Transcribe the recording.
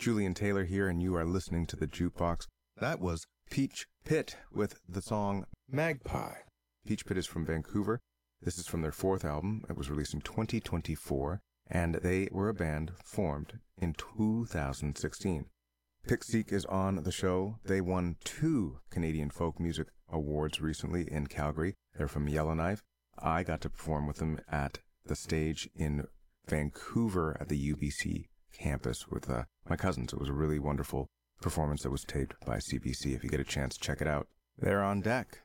Julian Taylor here, and you are listening to The Jukebox. That was Peach Pit with the song Magpie. Peach Pit is from Vancouver. This is from their fourth album. It was released in 2024, and they were a band formed in 2016. Pixseek is on the show. They won 2 Canadian Folk Music Awards recently in Calgary. They're from Yellowknife. I got to perform with them at the stage in Vancouver at the UBC campus with my cousins. It was a really wonderful performance that was taped by CBC. If you get a chance, check it out. They're on deck.